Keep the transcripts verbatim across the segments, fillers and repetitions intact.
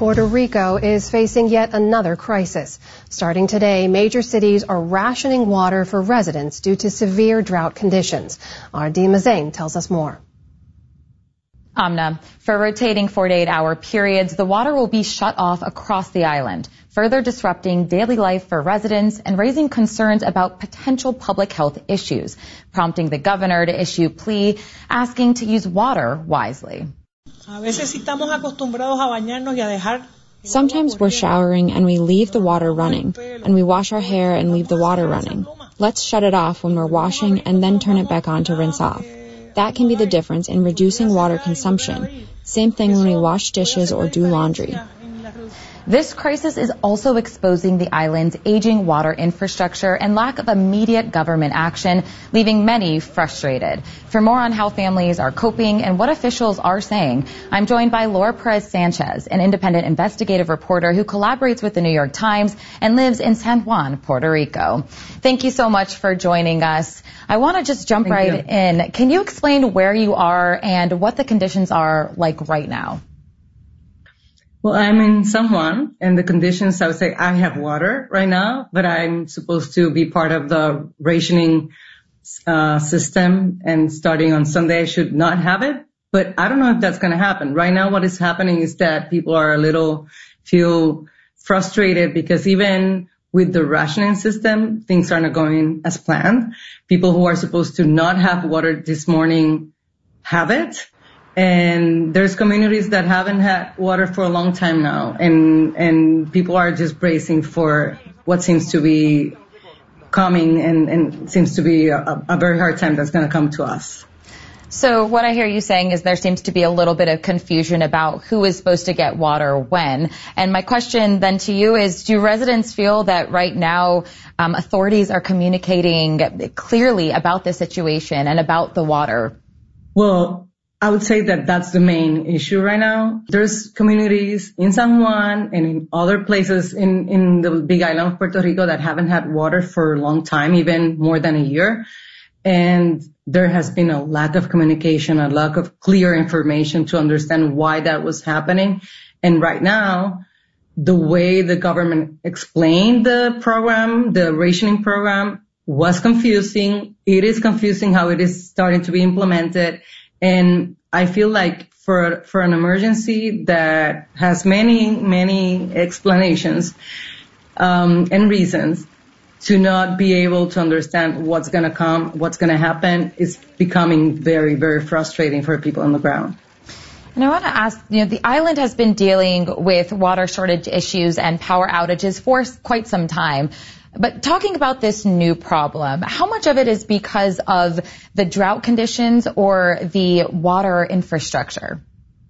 Puerto Rico is facing yet another crisis. Starting today, major cities are rationing water for residents due to severe drought conditions. Our Dima Zain tells us more. Amna, for rotating forty-eight hour periods, the water will be shut off across the island, further disrupting daily life for residents and raising concerns about potential public health issues, prompting the governor to issue a plea asking to use water wisely. Sometimes we're showering and we leave the water running, and we wash our hair and leave the water running. Let's shut it off when we're washing and then turn it back on to rinse off. That can be the difference in reducing water consumption. Same thing when we wash dishes or do laundry. This crisis is also exposing the island's aging water infrastructure and lack of immediate government action, leaving many frustrated. For more on how families are coping and what officials are saying, I'm joined by Laura Perez Sanchez, an independent investigative reporter who collaborates with the New York Times and lives in San Juan, Puerto Rico. Thank you so much for joining us. I want to just jump Thank right you. in. Can you explain where you are and what the conditions are like right now? Well, I'm in San Juan, and the conditions, I would say I have water right now, but I'm supposed to be part of the rationing uh, system, and starting on Sunday I should not have it, but I don't know if that's going to happen. Right now what is happening is that people are a little, feel frustrated because even with the rationing system, things are not going as planned. People who are supposed to not have water this morning have it. And there's communities that haven't had water for a long time now, and and people are just bracing for what seems to be coming, and, and seems to be a, a very hard time that's going to come to us. So what I hear you saying is there seems to be a little bit of confusion about who is supposed to get water when. And my question then to you is, do residents feel that right now um, authorities are communicating clearly about the situation and about the water? Well, I would say that that's the main issue right now. There's communities in San Juan and in other places in, in the Big Island of Puerto Rico that haven't had water for a long time, even more than a year. And there has been a lack of communication, a lack of clear information to understand why that was happening. And right now, the way the government explained the program, the rationing program, was confusing. It is confusing how it is starting to be implemented. And I feel like for for an emergency that has many, many explanations um, and reasons, to not be able to understand what's going to come, what's going to happen, is becoming very, very frustrating for people on the ground. And I want to ask, you know, the island has been dealing with water shortage issues and power outages for quite some time. But talking about this new problem, how much of it is because of the drought conditions or the water infrastructure?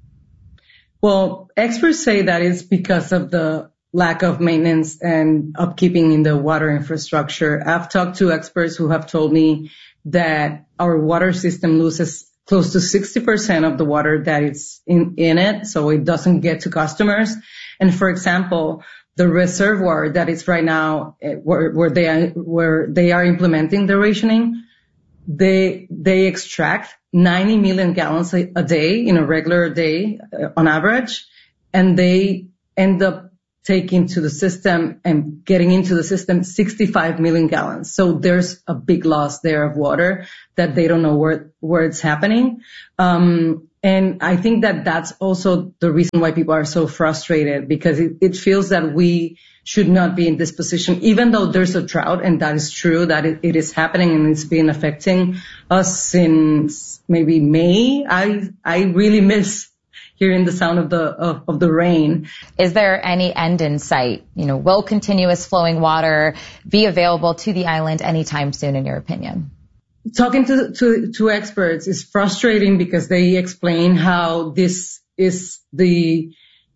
Well, experts say that it's because of the lack of maintenance and upkeeping in the water infrastructure. I've talked to experts who have told me that our water system loses close to sixty percent of the water that is in, in it, so it doesn't get to customers. And for example, the reservoir that is right now where, where they are, where they are implementing the rationing, they, they extract ninety million gallons a, a day in a regular day uh, on average, and they end up taking to the system and getting into the system sixty-five million gallons. So there's a big loss there of water that they don't know where, where it's happening. Um, And I think that that's also the reason why people are so frustrated, because it, it feels that we should not be in this position, even though there's a drought, and that is true, that it, it is happening and it's been affecting us since maybe May. I I really miss hearing the sound of the of, of the rain. Is there any end in sight? You know, will continuous flowing water be available to the island anytime soon, in your opinion? Talking to, to, to experts is frustrating because they explain how this is the,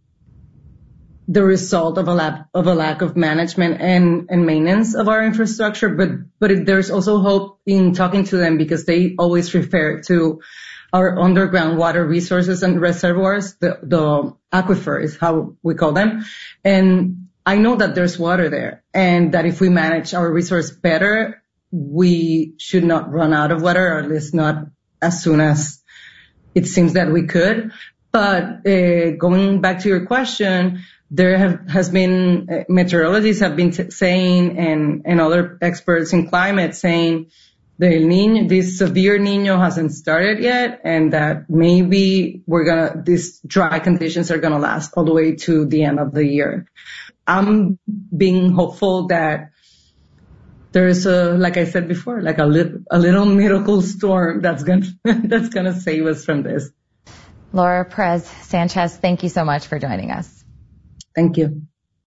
the result of a lack, of a lack of management and, and maintenance of our infrastructure. But, but it, there's also hope in talking to them, because they always refer to our underground water resources and reservoirs, the, the aquifer is how we call them. And I know that there's water there, and that if we manage our resource better, we should not run out of water, or at least not as soon as it seems that we could. But uh, going back to your question, there have, has been, uh, meteorologists have been t- saying, and, and other experts in climate saying, the El Niño, this severe Niño hasn't started yet, and that maybe we're gonna, these dry conditions are gonna last all the way to the end of the year. I'm being hopeful that there's a, like I said before, like a little, a little miracle storm that's gonna, that's gonna save us from this. Laura Perez Sanchez, thank you so much for joining us. Thank you.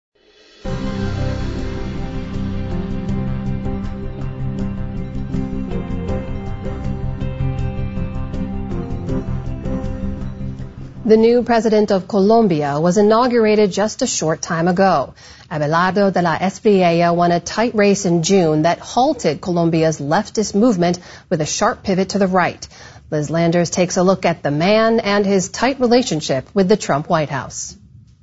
The new president of Colombia was inaugurated just a short time ago. Abelardo de la Espriella won a tight race in June that halted Colombia's leftist movement with a sharp pivot to the right. Liz Landers takes a look at the man and his tight relationship with the Trump White House.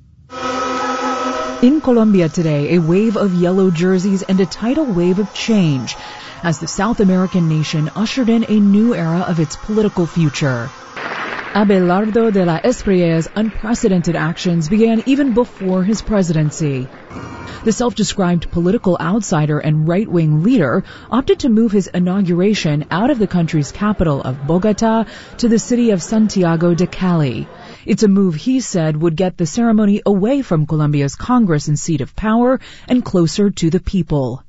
In Colombia today, a wave of yellow jerseys and a tidal wave of change as the South American nation ushered in a new era of its political future. Abelardo de la Espriella's unprecedented actions began even before his presidency. The self-described political outsider and right-wing leader opted to move his inauguration out of the country's capital of Bogota to the city of Santiago de Cali. It's a move he said would get the ceremony away from Colombia's Congress and seat of power and closer to the people.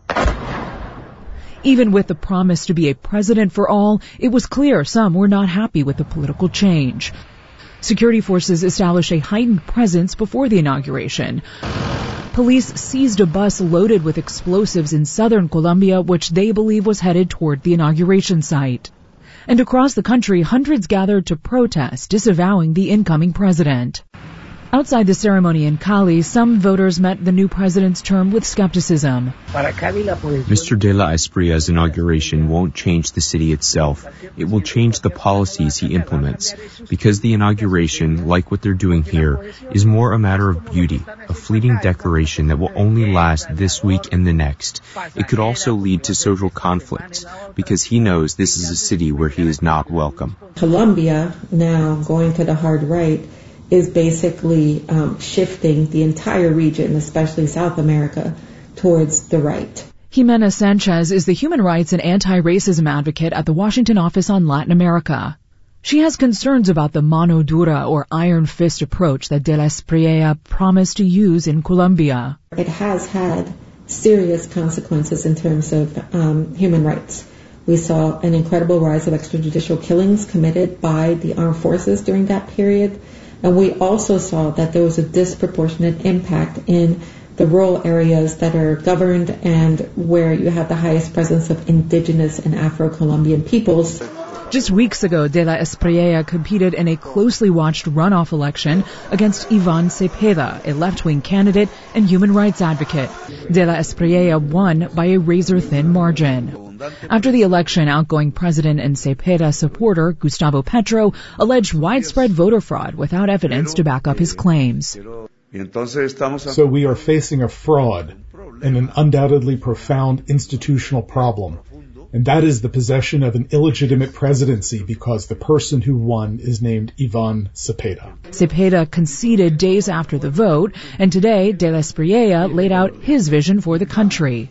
Even with the promise to be a president for all, it was clear some were not happy with the political change. Security forces established a heightened presence before the inauguration. Police seized a bus loaded with explosives in southern Colombia, which they believe was headed toward the inauguration site. And across the country, hundreds gathered to protest, disavowing the incoming president. Outside the ceremony in Cali, some voters met the new president's term with skepticism. Mister de la Esprilla's inauguration won't change the city itself. It will change the policies he implements, because the inauguration, like what they're doing here, is more a matter of beauty, a fleeting decoration that will only last this week and the next. It could also lead to social conflicts, because he knows this is a city where he is not welcome. Colombia, now going to the hard right, is basically um, shifting the entire region, especially South America, towards the right. Jimena Sanchez is the human rights and anti-racism advocate at the Washington office on Latin America. She has concerns about the mano dura or iron fist approach that de la Espriella promised to use in Colombia. It has had serious consequences in terms of um, human rights. We saw an incredible rise of extrajudicial killings committed by the armed forces during that period. And we also saw that there was a disproportionate impact in the rural areas that are governed and where you have the highest presence of indigenous and Afro-Colombian peoples. Just weeks ago, de la Espriella competed in a closely watched runoff election against Ivan Cepeda, a left-wing candidate and human rights advocate. De la Espriella won by a razor-thin margin. After the election, outgoing president and Cepeda supporter Gustavo Petro alleged widespread voter fraud without evidence to back up his claims. So we are facing a fraud and an undoubtedly profound institutional problem. And that is the possession of an illegitimate presidency because the person who won is named Ivan Cepeda. Cepeda conceded days after the vote, and today de la Espriella laid out his vision for the country.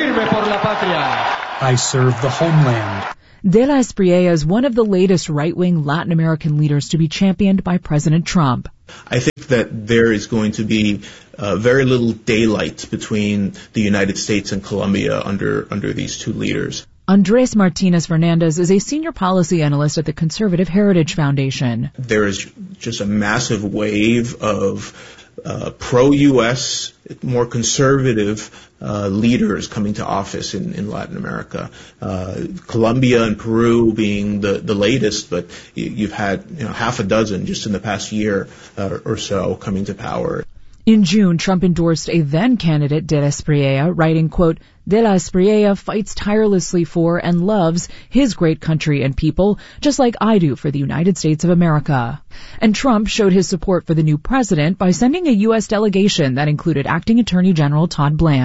I serve the homeland. De la Espriella is one of the latest right-wing Latin American leaders to be championed by President Trump. I think that there is going to be uh, very little daylight between the United States and Colombia under under these two leaders. Andres Martinez Fernandez is a senior policy analyst at the Conservative Heritage Foundation. There is just a massive wave of uh, pro-U S, more conservative uh, leaders coming to office in, in Latin America. Uh, Colombia and Peru being the, the latest, but you've had you know, half a dozen just in the past year uh, or so coming to power. In June, Trump endorsed a then-candidate, de la Espriella, writing, quote, De la Espriella fights tirelessly for and loves his great country and people, just like I do for the United States of America. And Trump showed his support for the new president by sending a U S delegation that included Acting Attorney General Todd Blanche.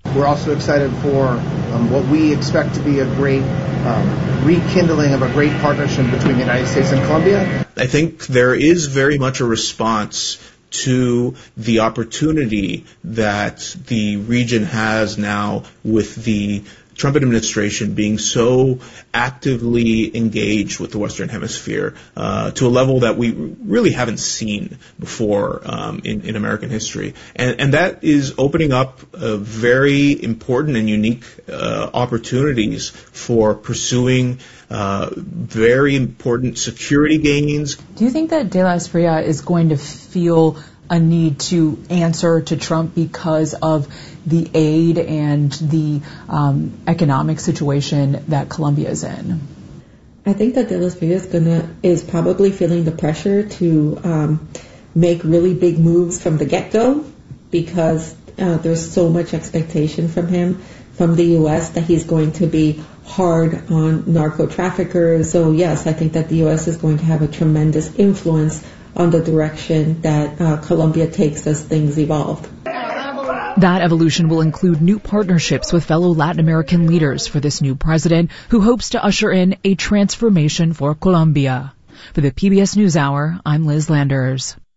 We're also excited for um, what we expect to be a great um, rekindling of a great partnership between the United States and Colombia. I think there is very much a response to the opportunity that the region has now with the Trump administration being so actively engaged with the Western Hemisphere uh, to a level that we really haven't seen before um, in, in American history. And, and that is opening up uh, very important and unique uh, opportunities for pursuing uh, very important security gains. Do you think that De La Espriella is going to feel a need to answer to Trump because of the aid and the um, economic situation that Colombia is in? I think that De La Espriella is gonna is probably feeling the pressure to um, make really big moves from the get-go because uh, there's so much expectation from him, from the U S, that he's going to be hard on narco traffickers. So yes, I think that the U S is going to have a tremendous influence on the direction that uh, Colombia takes as things evolve. That evolution will include new partnerships with fellow Latin American leaders for this new president, who hopes to usher in a transformation for Colombia. For the P B S NewsHour, I'm Liz Landers.